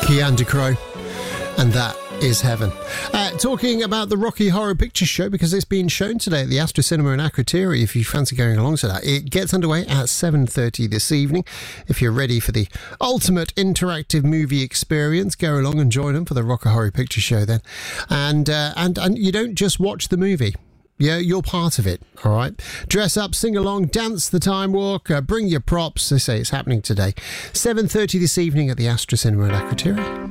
Keander Crow, and that is Heaven. Talking about the Rocky Horror Picture Show, because it's being shown today at the Astra Cinema in Akrotiri, if you fancy going along to that. It gets underway at 7:30 this evening. If you're ready for the ultimate interactive movie experience, go along and join them for the Rocky Horror Picture Show then. And you don't just watch the movie. Yeah, you're part of it, all right? Dress up, sing along, dance the time walk, bring your props. They say it's happening today. 7:30 this evening at the Astra Cinema in Akrotiri.